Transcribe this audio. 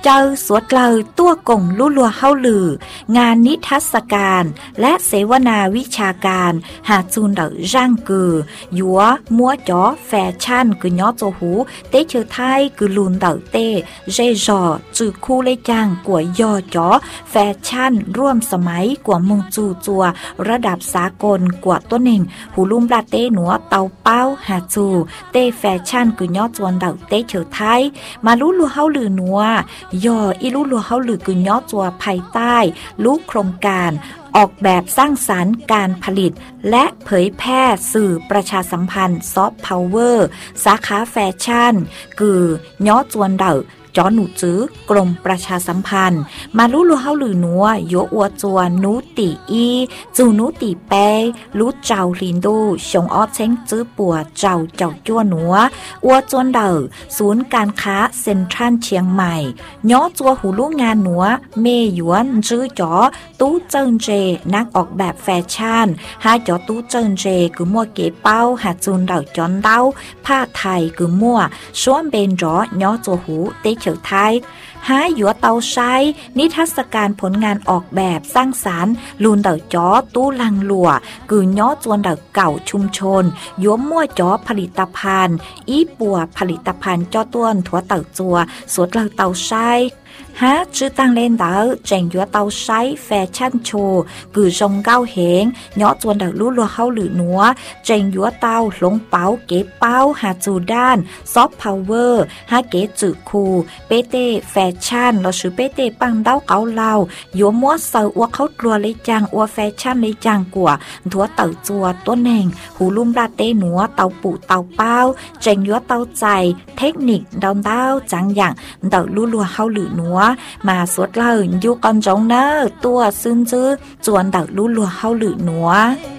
เจอสวดเลยตัวกงลู่ลัวเฮาหลืองานนิทรรศการและเสวนาวิชาการหาจูนเดอร่างกือยัวมัวจ๋อแฟชั่นกือยอโจหูเตเชอไทยกือลุนเดอเตเรจอจือคู่เลยจางกว่ายอจ๋อแฟชั่นร่วมสมัยกว่ามุงจูจัวระดับสากลกว่าตัวหนึ่งหูลุ่มลาเต้หนัวเตาเป้าหาจูเต้แฟชั่นกือยอจวนเดอเตเชอไทยมาลู่ลัวเฮาหลือหนัวยออีลู่ลัวเฮาหลือกือยอจัวภายใต้ลูกโครงการออกแบบสร้างสรรค์การผลิตและเผยแพร่สื่อประชาสัมพันธ์ซอฟต์พาวเวอร์สาขาแฟชั่นกือย่อจวนเดอจอหนูจื้อกรมประชาสัมพันธ์มาลู่ลัวเฮาหลือหนัวโยอัวจัวนูตีอีจูนูตีเปลู่เจ้าลินดูชงออเช้งจื้อปัวเจ้าจั่วหนัวอัวจวนเดอศูนย์การค้าเซ็นทรัลเชียงใหม่ย่อจัวหูลู่งานหนัวเมหยวนจื้อจ๋อตู้เจิงเจนักออกแบบแฟชั่นหาจ๋อตู้เจิงเจคือมัวเก๋เป้าหาจูนเดอจอนเต้าผ้าไทยคือมัวช้วนเบนจ๋อย่อจัวหูเตเฉยไทยหาหยัวเตาใช้นิทรรศการผลงานออกแบบสร้างสรรค์ลูนเดอจ๋อตู้ลังหลัวกือย่อจวนเดอเก่าชุมชนยัวมั่วจ๋อผลิตภัณฑ์อีปัวผลิตภัณฑ์จ้อต้วนถั่วเต่าจัวสวดเลยเตาใช้ฮะชื่อตั้งเล่นเดอเจงยัวเตาใช้แฟชั่นโชว์กือจงเก้าเหงย่อจวนเดอลู่ลัวเฮาหรือหนัวเจงยัวเตาหลงเป๋าเก๋เป้าหาจูด้านซอฟต์พาวเวอร์ฮาเก๋จือคูเปเต้แฟชั่นเราชื่อเปเต้ปังเต้าเกาเหลายัวมัวเซออัวเขากลัวเลยจังอัวแฟชั่นเลยจังกว่าถั่วเต่าจัวต้นแหงหูลุ่มลาเต้หนัวเตาปูเตาเป้าเจงยัวเตาใจเทคนิคดาวเต้าจังอย่างเดอลู่ลัวเฮาหรือหนัวมาสวดเลยอยู่กันจงเนอตัวซึ้งจื้อจวนเดอลู่ลัวเฮาหรือหนัว